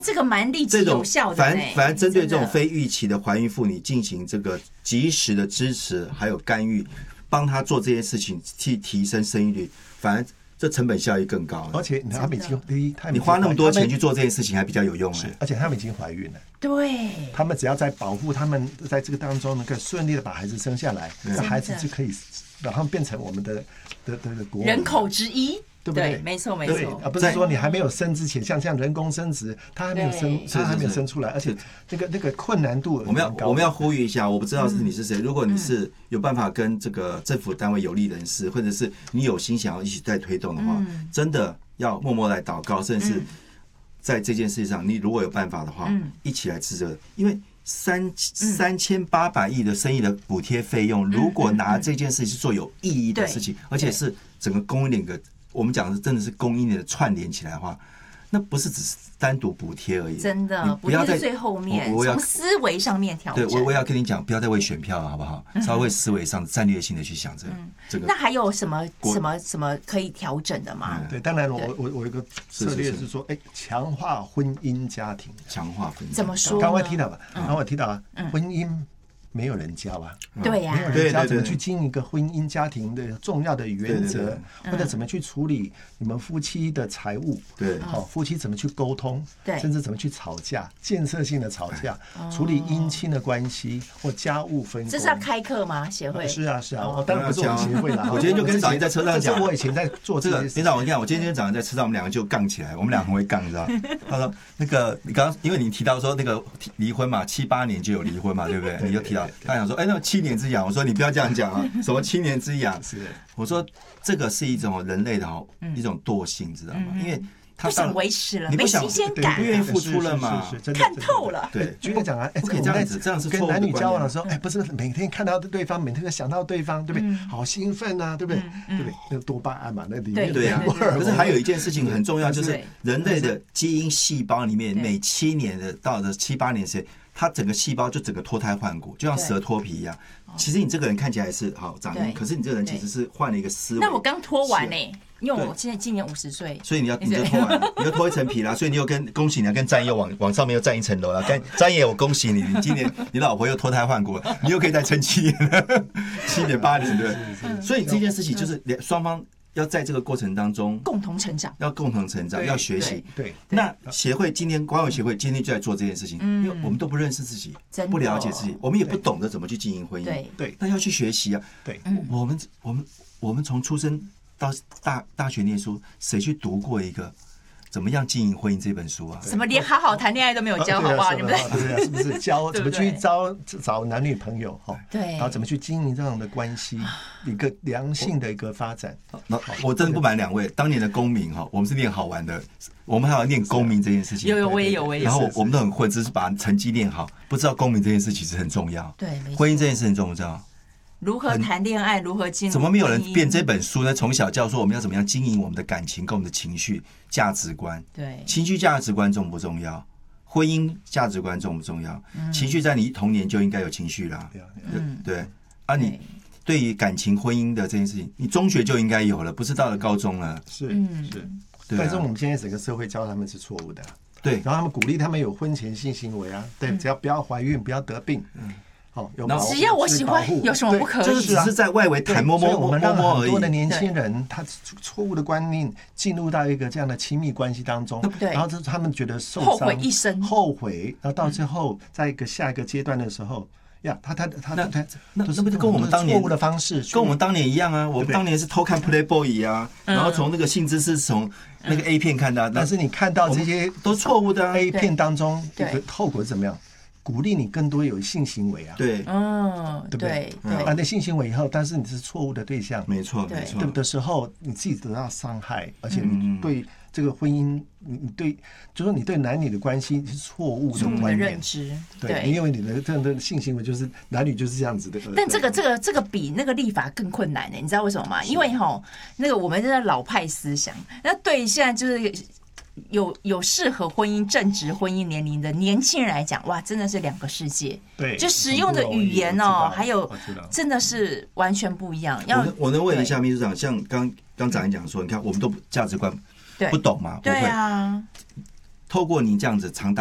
这个蛮立即有效的。 反而针对这种非预期的怀孕妇女进行这个及时的支持，还有干预，帮她做这些事情，去提升生育率，反而这成本效益更高。 而且他们已经第一， 你花那么多钱去做这件事情，还比较有用。 而且他们已经怀孕了。 对， 他们只要在保护他们在这个当中能够顺利的把孩子生下来，这孩子就可以让他们变成我们的国人口之一。 对不对？ 对，没错没错， 而不是说你还没有生之前，像人工生殖，他还没有生出来，而且那个困难度我们要呼吁一下，我不知道你是谁，如果你是有办法跟这个政府单位有利人士，或者是你有心想要一起在推动的话，真的要默默来祷告，甚至是在这件事上，你如果有办法的话，一起来支持，因为3800亿的生育的补贴费用，如果拿这件事情做有意义的事情，而且是整个供应链我们讲的真的是供应链的串联起来的话，那不是只是单独补贴而已。 真的，不要在最后面从思维上面调整。 对，我要跟你讲，不要再为选票了，好不好？稍微思维上战略性的去想这个。 那还有什么可以调整的吗？ 对，当然我有一个策略是说，强化婚姻家庭。 强化婚姻怎么说？ 刚刚提到吧，婚姻。没有人教啊， 对呀， 没有人教怎么去经营一个婚姻家庭的重要的原则，或者怎么去处理你们夫妻的财务， 对， 好，夫妻怎么去沟通， 对， 甚至怎么去吵架，建设性的吵架，处理姻亲的关系或家务分工。 这是要开课吗？协会？ 是啊，我当然不是我们协会啦。 我今天就跟早上在车上讲， 我以前在做这个。 连长，我跟你讲，我今天早上在车上，我们两个就杠起来，我们俩很会杠，你知道？他说那个你刚刚因为你提到说那个离婚嘛，7、8年就有离婚嘛，对不对？你就提到他想说，那7年之痒，我说你不要这样讲啊，什么7年之痒？ 是， 我说这个是一种人类的一种惰性，知道吗？因为他不想维持了， 你不想没新鲜感， 不愿意付出了嘛， 看透了。 对， 举个讲啊， 不可以这样子，这样是跟男女交往的时候，不是每天看到对方，每天想到对方，对不对？好兴奋啊，对不对？对不对？那多巴胺嘛，那里面对呀。可是还有一件事情很重要，就是人类的基因细胞里面，每7年到的7、8年时间，它整个细胞就整个脱胎换骨，就像蛇脱皮一样。其实你这个人看起来是好长硬，可是你这个人其实是换了一个思维。 那我刚脱完呢，因为我现在今年50岁， 所以你就脱完，你就脱一层皮啦。所以你又恭喜你，要跟詹又往上面又站一层楼了。跟詹爷，我恭喜你，你今年你老婆又脱胎换骨了，你又可以再撑7年了，7年8年，对不对？所以这件事情就是双方要在这个过程当中共同成长， 要学习。 对， 那协会今天管委协会今天就在做这件事情，因为我们都不认识自己，不了解自己，我们也不懂得怎么去经营婚姻。 对， 那要去学习啊。 对， 我们从出生到大学念书，谁去读过一个怎么样经营婚姻这本书啊？ 什么连好好谈恋爱都没有教，好不好？你们是不是教怎么去找男女朋友？ 对， 然后怎么去经营这样的关系，一个良性的一个发展。 那我真的不瞒2位，当年的公民我们是念好玩的，我们还要念公民这件事情。 有，我也有。 然后我们都很混，只是把成绩念好，不知道公民这件事其实很重要。 对， 婚姻这件事很重要。 如何谈恋爱，如何经营？ 怎么没有人编这本书呢？从小教说我们要怎么样经营我们的感情跟我们的情绪价值观。 对， 情绪价值观重不重要？婚姻价值观重不重要？情绪在你童年就应该有情绪啦。对啊，你对于感情婚姻的这件事情，你中学就应该有了，不是到了高中了。 是。但是我们现在整个社会教他们是错误的。 对， 然后他们鼓励他们有婚前性行为啊，对，只要不要怀孕，不要得病。 只要我喜欢，有什么不可以？ 就是只是在外围谈摸摸我们让很多的年轻人他错误的观念进入到一个这样的亲密关系当中，然后他们觉得受伤， 后悔一生， 后悔，然后到最后在下一个阶段的时候。 那不是跟我们当年错误的方式， 跟我们当年一样啊！我们当年是偷看 Playboy 啊，然后从那个性知识从那个 A 片看的， 但是你看到这些都错误的 A 片当中，后果是怎么样？鼓励你更多有性行为啊， 对， 对不对？那性行为以后，但是你是错误的对象， 没错， 对的时候，你自己得到伤害，而且你对这个婚姻，你对，就说你对男女的关系是错误的观念认知， 对，因为你的这样的性行为就是男女就是这样子的。 但这个比那个立法更困难呢，你知道为什么吗？因为那个我们这个老派思想，那对现在就是。有适合婚姻正值婚姻年龄的年轻人来讲，哇，真的是2个世界。 对， 就使用的语言还有真的是完全不一样。 我能问一下秘书长，像刚长言讲说，你看我们都价值观不懂嘛？ 对啊。 透过您这样子长达